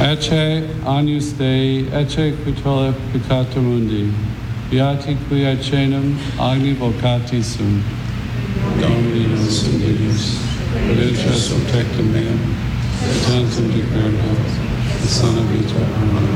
Ecce agnus Dei, ecce quitola peccata mundi, beati qui aecenum agni vocati sum. Domini nos invidius, redemption tectum meum, et tantum de gloria, et sana vita. Amen.